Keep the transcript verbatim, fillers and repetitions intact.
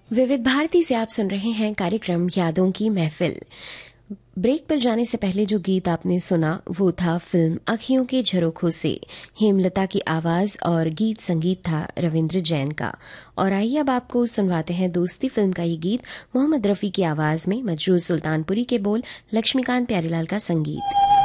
विविध भारती से आप सुन रहे हैं कार्यक्रम यादों की महफिल। ब्रेक पर जाने से पहले जो गीत आपने सुना वो था फिल्म अखियों के झरोखों से, हेमलता की आवाज और गीत संगीत था रविंद्र जैन का। और आइए अब आपको सुनवाते हैं दोस्ती फिल्म का ये गीत मोहम्मद रफी की आवाज में, मजरूर सुल्तानपुरी के बोल, लक्ष्मीकांत प्यारीलाल का संगीत।